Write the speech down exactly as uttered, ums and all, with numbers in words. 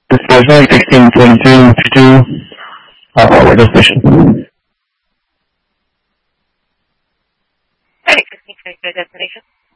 This is Roy sixteen twenty-two fifty-two, uh, radio station. Right, sixteen twenty-two destination.